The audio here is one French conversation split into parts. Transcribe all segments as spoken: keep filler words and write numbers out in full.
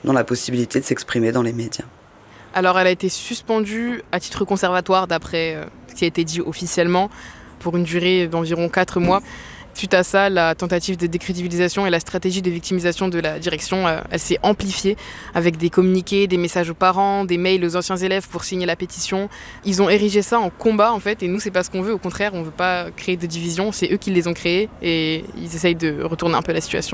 dont la possibilité de s'exprimer dans les médias. Alors elle a été suspendue à titre conservatoire d'après euh, ce qui a été dit officiellement pour une durée d'environ quatre mois. Suite à ça, la tentative de décrédibilisation et la stratégie de victimisation de la direction, euh, elle s'est amplifiée avec des communiqués, des messages aux parents, des mails aux anciens élèves pour signer la pétition. Ils ont érigé ça en combat en fait, et nous c'est pas ce qu'on veut, au contraire, on veut pas créer de division, c'est eux qui les ont créés et ils essayent de retourner un peu la situation.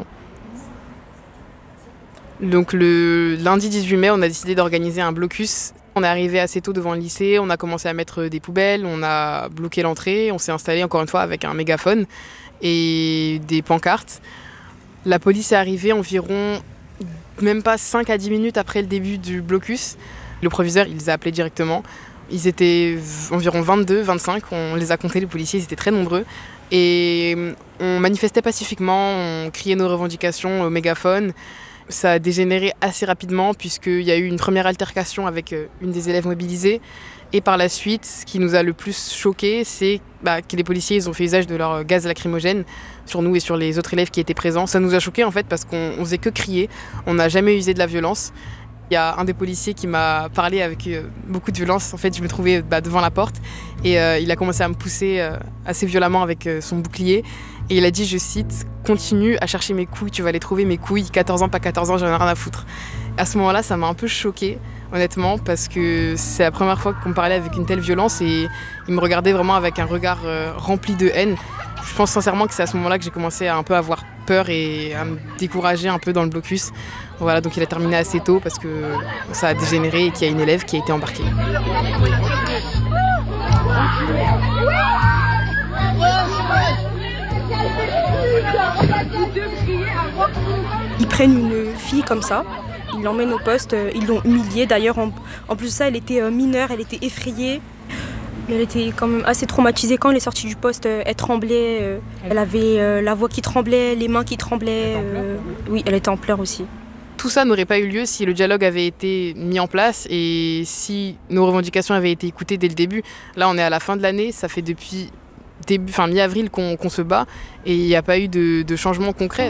Donc le lundi dix-huit mai, on a décidé d'organiser un blocus. On est arrivé assez tôt devant le lycée, on a commencé à mettre des poubelles, on a bloqué l'entrée, on s'est installé encore une fois avec un mégaphone et des pancartes. La police est arrivée environ même pas cinq à dix minutes après le début du blocus. Le proviseur, il les a appelés directement. Ils étaient environ vingt-deux, vingt-cinq, on les a comptés, les policiers, ils étaient très nombreux. Et on manifestait pacifiquement, on criait nos revendications au mégaphone. Ça a dégénéré assez rapidement puisqu'il y a eu une première altercation avec une des élèves mobilisées. Et par la suite, ce qui nous a le plus choqué, c'est bah, que les policiers ils ont fait usage de leur gaz lacrymogène sur nous et sur les autres élèves qui étaient présents. Ça nous a choqués en fait parce qu'on ne faisait que crier, on n'a jamais usé de la violence. Il y a un des policiers qui m'a parlé avec euh, beaucoup de violence. En fait, je me trouvais bah, devant la porte et euh, il a commencé à me pousser euh, assez violemment avec euh, son bouclier. Et il a dit, je cite, « Continue à chercher mes couilles, tu vas les trouver, mes couilles, quatorze ans, pas quatorze ans, j'en ai rien à foutre. » À ce moment-là, ça m'a un peu choquée, honnêtement, parce que c'est la première fois qu'on me parlait avec une telle violence et il me regardait vraiment avec un regard euh, rempli de haine. Je pense sincèrement que c'est à ce moment-là que j'ai commencé à un peu avoir peur et à me décourager un peu dans le blocus. Voilà, donc il a terminé assez tôt parce que ça a dégénéré et qu'il y a une élève qui a été embarquée. Ils prennent une fille comme ça, ils l'emmènent au poste, ils l'ont humiliée. D'ailleurs, en, en plus de ça, elle était mineure, elle était effrayée. Elle était quand même assez traumatisée. Quand elle est sortie du poste, elle tremblait, elle avait la voix qui tremblait, les mains qui tremblaient. Euh, oui, elle était en pleurs aussi. Tout ça n'aurait pas eu lieu si le dialogue avait été mis en place et si nos revendications avaient été écoutées dès le début. Là, on est à la fin de l'année, ça fait depuis début, enfin, mi-avril qu'on, qu'on se bat et il n'y a pas eu de, de changement concret.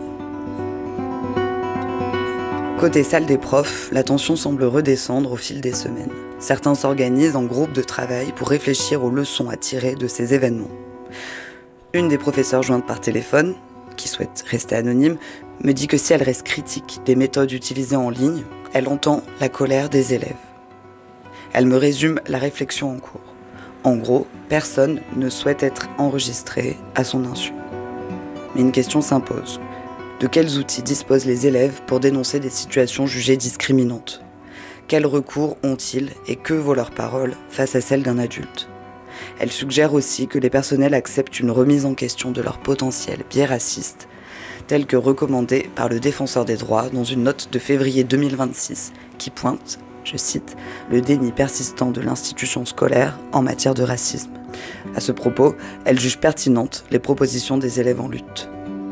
Côté salle des profs, la tension semble redescendre au fil des semaines. Certains s'organisent en groupe de travail pour réfléchir aux leçons à tirer de ces événements. Une des professeurs jointes par téléphone, qui souhaite rester anonyme, me dit que si elle reste critique des méthodes utilisées en ligne, elle entend la colère des élèves. Elle me résume la réflexion en cours. En gros, personne ne souhaite être enregistré à son insu. Mais une question s'impose. De quels outils disposent les élèves pour dénoncer des situations jugées discriminantes ? Quels recours ont-ils et que vaut leur parole face à celle d'un adulte ? Elle suggère aussi que les personnels acceptent une remise en question de leur potentiel biais raciste, tel que recommandé par le Défenseur des droits dans une note de février deux mille vingt-six qui pointe, je cite, « le déni persistant de l'institution scolaire en matière de racisme ». À ce propos, elle juge pertinentes les propositions des élèves en lutte.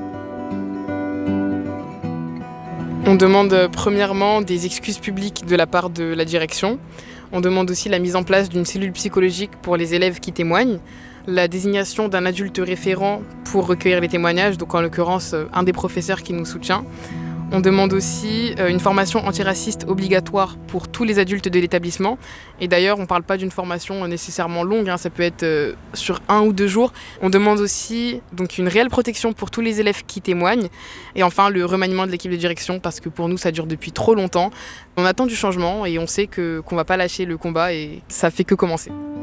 On demande premièrement des excuses publiques de la part de la direction. On demande aussi la mise en place d'une cellule psychologique pour les élèves qui témoignent, la désignation d'un adulte référent pour recueillir les témoignages, donc en l'occurrence un des professeurs qui nous soutient. On demande aussi une formation antiraciste obligatoire pour tous les adultes de l'établissement. Et d'ailleurs, on ne parle pas d'une formation nécessairement longue, hein, ça peut être sur un ou deux jours. On demande aussi donc, une réelle protection pour tous les élèves qui témoignent. Et enfin, le remaniement de l'équipe de direction, parce que pour nous, ça dure depuis trop longtemps. On attend du changement et on sait que, qu'on ne va pas lâcher le combat et ça fait que commencer.